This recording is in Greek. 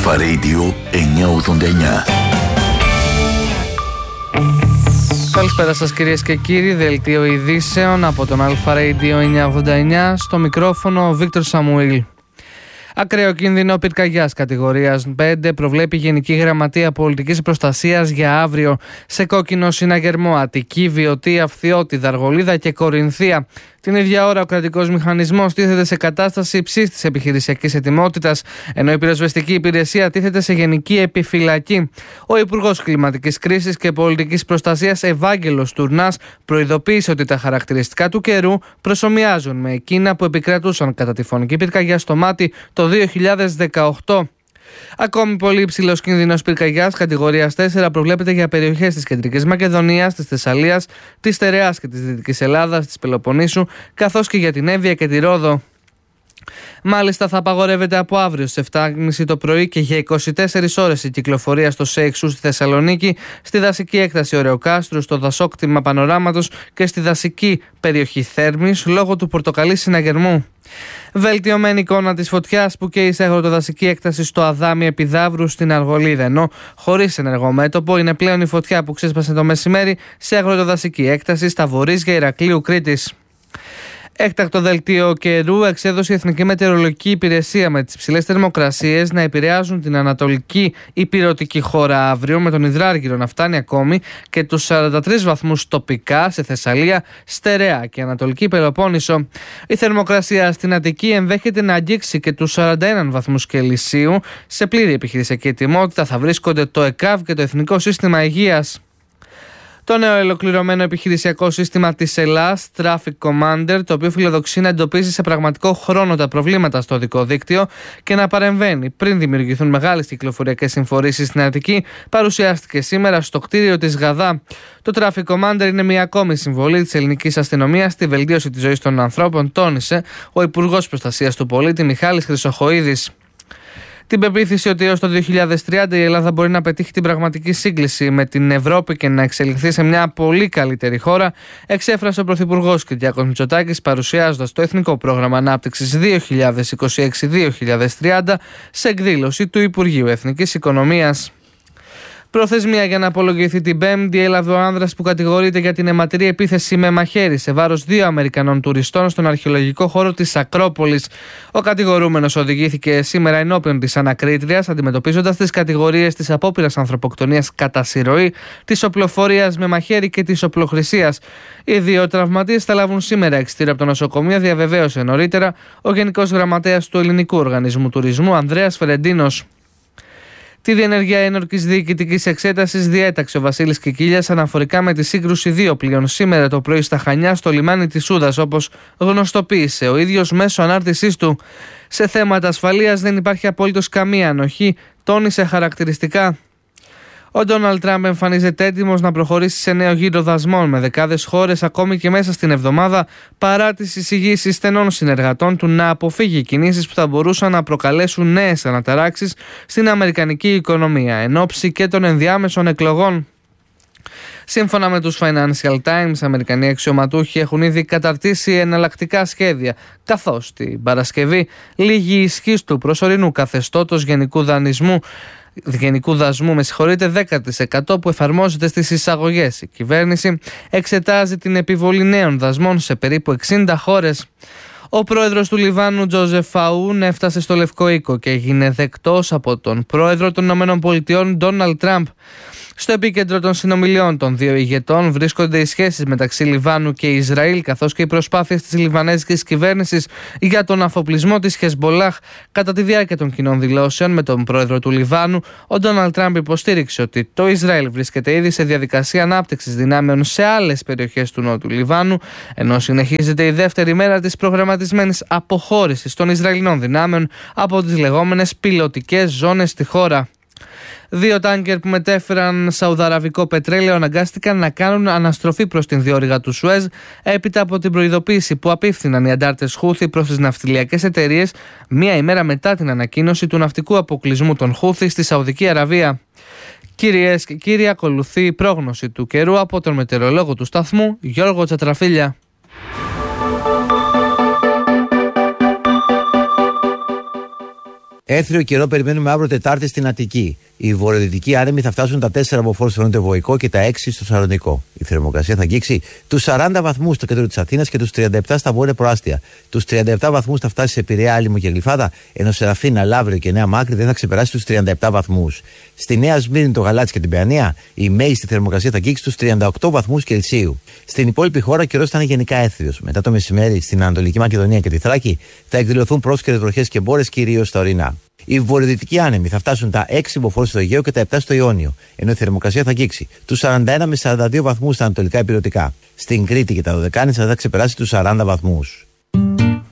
Αλφα Radio 989. Καλησπέρα σας κυρίες και κύριοι, δελτίο ειδήσεων από τον Αλφα Radio 989, στο μικρόφωνο ο Βίκτορ Σαμουήλ. Ακραίο κίνδυνο πυρκαγιάς κατηγορίας 5 προβλέπει η Γενική Γραμματεία Πολιτικής Προστασίας για αύριο. Σε κόκκινο συναγερμό Αττική, Βιωτία, Φθιώτη, Δαργολίδα και Κορινθία. Την ίδια ώρα ο κρατικός μηχανισμός τίθεται σε κατάσταση υψίστης επιχειρησιακής ετοιμότητας, ενώ η πυροσβεστική υπηρεσία τίθεται σε γενική επιφυλακή. Ο Υπουργός Κλιματικής Κρίσης και Πολιτικής Προστασίας Ευάγγελος Τουρνάς προειδοποίησε ότι τα χαρακτηριστικά του καιρού προσομοιάζουν με εκείνα που επικρατούσαν κατά τη φωνική πυρκαγιά στο Μάτι το 2018. Ακόμη πολύ υψηλός κίνδυνος πυρκαγιάς κατηγορίας 4 προβλέπεται για περιοχές της Κεντρικής Μακεδονίας, της Θεσσαλίας, της Στερεάς και της Δυτικής Ελλάδας, της Πελοποννήσου, καθώς και για την Εύβοια και τη Ρόδο. Μάλιστα, θα απαγορεύεται από αύριο στις 7.30 το πρωί και για 24 ώρες η κυκλοφορία στο ΣΕΙΞΟΥ στη Θεσσαλονίκη, στη δασική έκταση Ωρεοκάστρου, στο δασόκτημα Πανοράματος και στη δασική περιοχή Θέρμης λόγω του πορτοκαλί συναγερμού. Βελτιωμένη εικόνα της φωτιάς που καίει σε αγροτοδασική έκταση στο Αδάμι Επιδαύρου στην Αργολίδα, ενώ χωρίς ενεργό μέτωπο είναι πλέον η φωτιά που ξέσπασε το μεσημέρι σε αγροτοδασική έκταση στα βορίζια Ηρακλείου Κρήτης. Έκτακτο δελτίο καιρού εξέδωσε η Εθνική Μετεωρολογική Υπηρεσία με τις υψηλές θερμοκρασίες να επηρεάζουν την ανατολική ηπειρωτική χώρα αύριο, με τον υδράργυρο να φτάνει ακόμη και τους 43 βαθμούς τοπικά σε Θεσσαλία, Στερεά και Ανατολική Πελοπόννησο. Η θερμοκρασία στην Αττική ενδέχεται να αγγίξει και τους 41 βαθμούς Κελσίου. Σε πλήρη επιχειρησιακή ετοιμότητα θα βρίσκονται το ΕΚΑΒ και το Εθνικό Σύστημα Υγείας. Το νέο ολοκληρωμένο επιχειρησιακό σύστημα της Ελλάς, Traffic Commander, το οποίο φιλοδοξεί να εντοπίζει σε πραγματικό χρόνο τα προβλήματα στο οδικό δίκτυο και να παρεμβαίνει πριν δημιουργηθούν μεγάλες κυκλοφοριακές συμφορήσεις στην Αττική, παρουσιάστηκε σήμερα στο κτίριο της ΓΑΔΑ. Το Traffic Commander είναι μια ακόμη συμβολή της ελληνικής αστυνομίας στη βελτίωση της ζωής των ανθρώπων, τόνισε ο Υπουργός Προστασίας του Πολίτη Μιχάλης Χρυσοχοΐδης. Την πεποίθηση ότι έως το 2030 η Ελλάδα μπορεί να πετύχει την πραγματική σύγκληση με την Ευρώπη και να εξελιχθεί σε μια πολύ καλύτερη χώρα, εξέφρασε ο Πρωθυπουργός Κυριάκος Μητσοτάκης παρουσιάζοντας το Εθνικό Πρόγραμμα Ανάπτυξης 2026-2030 σε εκδήλωση του Υπουργείου Εθνικής Οικονομίας. Προθεσμία για να απολογηθεί την Πέμπτη έλαβε ο άνδρας που κατηγορείται για την αιματηρή επίθεση με μαχαίρι σε βάρος 2 Αμερικανών τουριστών στον αρχαιολογικό χώρο της Ακρόπολης. Ο κατηγορούμενος οδηγήθηκε σήμερα ενώπιον της ανακρίτριας, αντιμετωπίζοντας τις κατηγορίες της απόπειρας ανθρωποκτονίας κατά συρροή, της οπλοφορίας με μαχαίρι και της οπλοχρησίας. Οι 2 τραυματίες θα λάβουν σήμερα εξιτήριο από το νοσοκομείο, διαβεβαίωσε νωρίτερα ο Γενικός Γραμματέας του Ελληνικού Οργανισμού Τουρισμού, Ανδρέας Φερεντίνος. Τη διενέργεια ένορκης διοικητικής εξέτασης διέταξε ο Βασίλης Κικίλιας αναφορικά με τη σύγκρουση 2 πλοίων σήμερα το πρωί στα Χανιά στο λιμάνι της Σούδας, όπως γνωστοποίησε ο ίδιος μέσω ανάρτησής του. Σε θέματα ασφαλείας δεν υπάρχει απολύτως καμία ανοχή, τόνισε χαρακτηριστικά. Ο Ντόναλντ Τραμπ εμφανίζεται έτοιμος να προχωρήσει σε νέο γύρο δασμών με δεκάδες χώρες ακόμη και μέσα στην εβδομάδα, παρά τις εισηγήσεις στενών συνεργατών του να αποφύγει κινήσεις που θα μπορούσαν να προκαλέσουν νέες αναταράξεις στην αμερικανική οικονομία εν ώψη και των ενδιάμεσων εκλογών. Σύμφωνα με τους Financial Times, Αμερικανοί αξιωματούχοι έχουν ήδη καταρτήσει εναλλακτικά σχέδια, καθώς την Παρασκευή λίγη ισχύς του προσωρινού καθεστώτος γενικού δασμού 10% που εφαρμόζεται στις εισαγωγές. Η κυβέρνηση εξετάζει την επιβολή νέων δασμών σε περίπου 60 χώρες. Ο πρόεδρος του Λιβάνου, Τζοζεφ Αούν, έφτασε στο Λευκό Οίκο και έγινε δεκτός από τον πρόεδρο των ΗΠΑ, Ντόναλντ Τραμπ. Στο επίκεντρο των συνομιλιών των 2 ηγετών βρίσκονται οι σχέσεις μεταξύ Λιβάνου και Ισραήλ, καθώς και οι προσπάθειες της λιβανέζικης κυβέρνησης για τον αφοπλισμό της Χεσμπολάχ. Κατά τη διάρκεια των κοινών δηλώσεων με τον πρόεδρο του Λιβάνου, ο Ντόναλντ Τραμπ υποστήριξε ότι το Ισραήλ βρίσκεται ήδη σε διαδικασία ανάπτυξης δυνάμεων σε άλλες περιοχές του νότου Λιβάνου, ενώ συνεχίζεται η δεύτερη μέρα της προγραμματισμένης αποχώρησης των Ισραηλινών δυνάμεων από τις λεγόμενες πιλωτικές ζώνες στη χώρα. 2 τάνκερ που μετέφεραν σαουδαραβικό πετρέλαιο αναγκάστηκαν να κάνουν αναστροφή προς την διόρυγα του Σουέζ έπειτα από την προειδοποίηση που απίφθηναν οι αντάρτες Χούθι προς τις ναυτιλιακές εταιρείες μία ημέρα μετά την ανακοίνωση του ναυτικού αποκλεισμού των Χούθι στη Σαουδική Αραβία. Κυρίες και κύριοι, ακολουθεί η πρόγνωση του καιρού από τον μετεωρολόγο του σταθμού Γιώργο Τσατραφίλια. Έθριο καιρό περιμένουμε αύριο Τετάρτη στην Αττική. Οι βορειοδυτικοί άνεμοι θα φτάσουν τα 4 μποφόρ στο νοτιοβοϊκό και τα 6 στο Σαλονικό. Η θερμοκρασία θα αγγίξει τους 40 βαθμούς στο κέντρο της Αθήνας και τους 37 στα βόρεια προάστια. Τους 37 βαθμούς θα φτάσει σε Πειραιά, Άλυμο και Γλυφάδα, ενώ σε Αθήνα, Λαύριο και Νέα Μάκρη δεν θα ξεπεράσει τους 37 βαθμούς. Στη Νέα Σμύρνη, το Γαλάτσι και την Παιανία, η μέγιστη θερμοκρασία θα αγγίξει τους 38 βαθμούς Κελσίου. Στην υπόλοιπη χώρα ο καιρός θα είναι γενικά έθριος. Μετά το μεσημέρι στην Ανατολική Μακεδονία και τη Θράκη θα εκδηλωθούν πρόσκαιρες βροχές και μπόρες, κυρίως στα ορεινά. Οι βορειοδυτικοί άνεμοι θα φτάσουν τα 6 μποφόρ στο Αιγαίο και τα 7 στο Ιόνιο, ενώ η θερμοκρασία θα αγγίξει τους 41 με 42 βαθμούς στα ανατολικά ηπειρωτικά. Στην Κρήτη και τα Δωδεκάνησα θα ξεπεράσει τους 40 βαθμούς.